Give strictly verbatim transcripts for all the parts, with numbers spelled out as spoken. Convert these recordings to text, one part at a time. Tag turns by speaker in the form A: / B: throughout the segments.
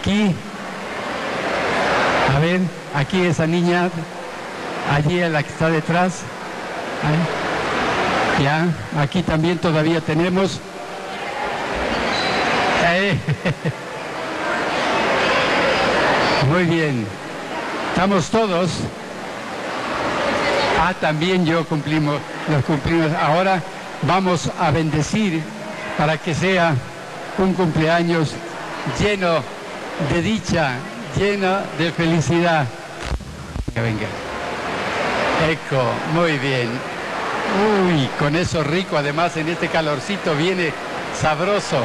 A: Aquí, a ver, aquí esa niña, allí a la que está detrás. Ahí. Ya, aquí también todavía tenemos. Ahí. Muy bien, estamos todos. Ah, también yo cumplimos, los cumplimos. Ahora vamos a bendecir para que sea un cumpleaños lleno de dicha, lleno de felicidad. Que venga. Eco, muy bien. Uy, con eso rico, además en este calorcito viene sabroso.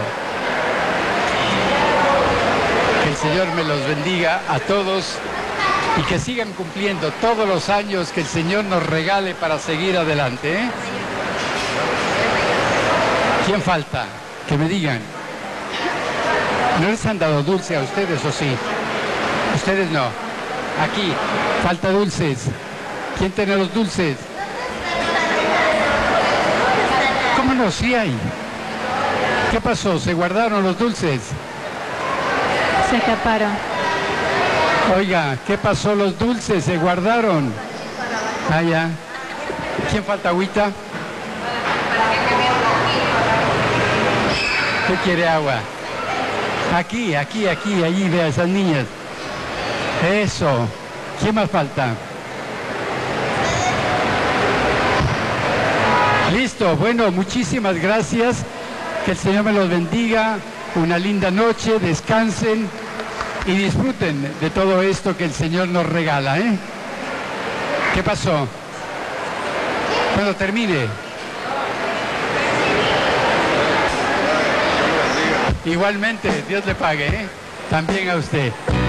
A: Que el Señor me los bendiga a todos y que sigan cumpliendo todos los años que el Señor nos regale para seguir adelante, ¿eh? ¿Quién falta? Que me digan. ¿No les han dado dulce a ustedes o sí? Ustedes no. Aquí, falta dulces. ¿Quién tiene los dulces? ¿Cómo no? Sí hay. ¿Qué pasó? ¿Se guardaron los dulces?
B: Se escaparon.
A: Oiga, ¿qué pasó? Los dulces se guardaron. Ah, ya. ¿Quién falta agüita? ¿Qué quiere agua? Aquí, aquí, aquí, allí, vea esas niñas. Eso. ¿Quién más falta? Listo, bueno, muchísimas gracias. Que el Señor me los bendiga. Una linda noche, descansen y disfruten de todo esto que el Señor nos regala, ¿eh? ¿Qué pasó? Cuando termine. Igualmente, Dios le pague, ¿eh? También a usted.